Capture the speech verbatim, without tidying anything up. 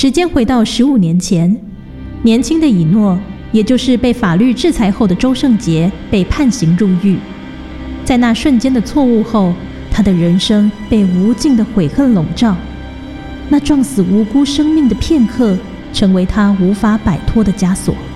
时间回到十五年前，年轻的以诺，也就是被法律制裁后的周胜杰，被判刑入狱。在那瞬间的错误后，他的人生被无尽的悔恨笼罩。那撞死无辜生命的片刻，成为他无法摆脱的枷锁。